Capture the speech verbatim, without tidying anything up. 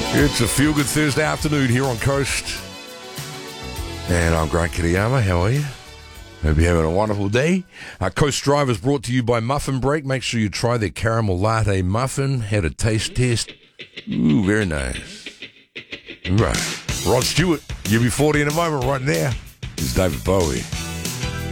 It's a feel-good Thursday afternoon here on Coast. And I'm Grant Kiriyama. How are you? Hope you're having a wonderful day. Our Coast Drive is brought to you by Muffin Break. Make sure you try their caramel latte muffin. Had a taste test. Ooh, very nice. Right. Rod Stewart, U B forty in a moment right now. It's David Bowie.